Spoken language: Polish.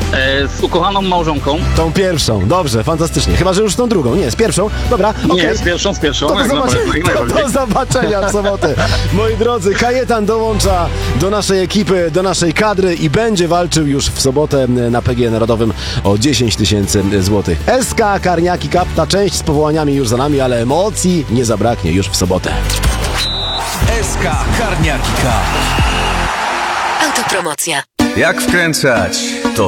Z ukochaną małżonką. Tą pierwszą, dobrze, fantastycznie. Chyba, że już tą drugą. Nie, z pierwszą. Dobra, okej. Nie, z pierwszą. To do zobaczenia w sobotę. Moi drodzy, Kajetan dołącza do naszej ekipy, do naszej kadry i będzie walczył już w sobotę na PGE Narodowym o 10 000 złotych. SK Karniaki Cup, ta część z powołaniami już za nami, ale emocji nie zabraknie już w sobotę. SK Karniaki Cup. Autopromocja. Jak wkręcać? To